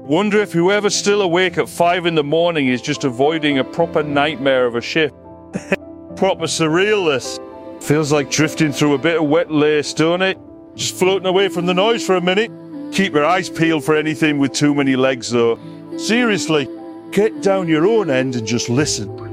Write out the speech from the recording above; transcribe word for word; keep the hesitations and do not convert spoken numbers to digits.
Wonder if whoever's still awake at five in the morning is just avoiding a proper nightmare of a ship. Proper surreal, this. Feels like drifting through a bit of wet lace, don't it? Just floating away from the noise for a minute. Keep your eyes peeled for anything with too many legs, though. Seriously, get down your own end and just listen.